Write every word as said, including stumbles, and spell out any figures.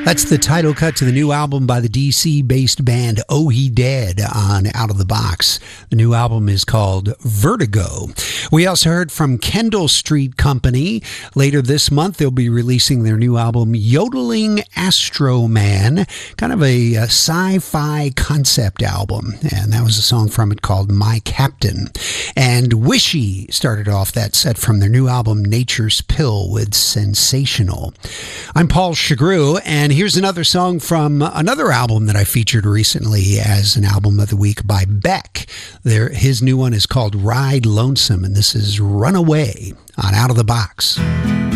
That's the title cut to the new album by the D C-based band Oh He Dead on Out of the Box. The new album is called Vertigo. We also heard from Kendall Street Company. Later this month, they'll be releasing their new album, Yodeling Astro Man, kind of a, a sci-fi concept album. And that was a song from it called My Captain. And Wishy started off that set from their new album, Nature's Pill, with Sensational. I'm Paul Chagru, and here's another song from another album that I featured recently as an album of the week by Beck. There, his new one is called Ride Lonesome, and this is Runaway on Out of the Box.